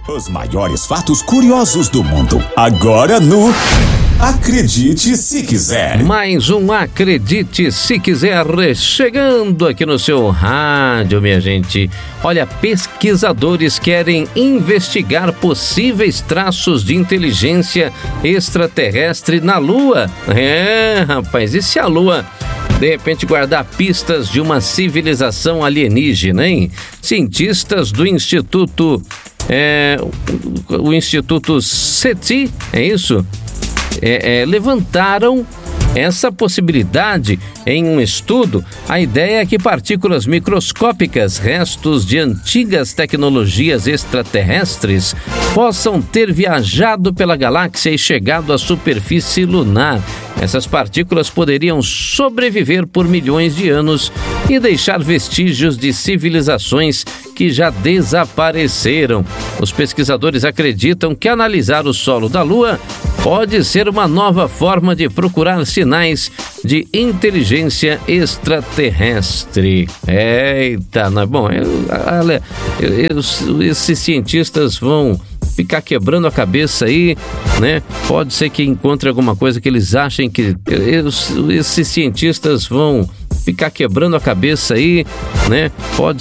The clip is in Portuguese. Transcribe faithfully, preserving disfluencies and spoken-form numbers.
Os maiores fatos curiosos do mundo, agora no Acredite Se Quiser. Mais um Acredite Se Quiser, chegando aqui no seu rádio, minha gente. Olha, pesquisadores querem investigar possíveis traços de inteligência extraterrestre na Lua. É, rapaz, e se a Lua de repente guardar pistas de uma civilização alienígena, hein? Cientistas do Instituto... É, o, o Instituto SETI, é isso? É, é, levantaram essa possibilidade em um estudo. A ideia é que partículas microscópicas, restos de antigas tecnologias extraterrestres, possam ter viajado pela galáxia e chegado à superfície lunar. Essas partículas poderiam sobreviver por milhões de anos e deixar vestígios de civilizações que já desapareceram. Os pesquisadores acreditam que analisar o solo da Lua pode ser uma nova forma de procurar sinais de inteligência extraterrestre. Eita, não é bom? Olha, esses cientistas vão ficar quebrando a cabeça aí, né? Pode ser que encontre alguma coisa que eles achem que... Esses cientistas vão ficar quebrando a cabeça aí, né? Pode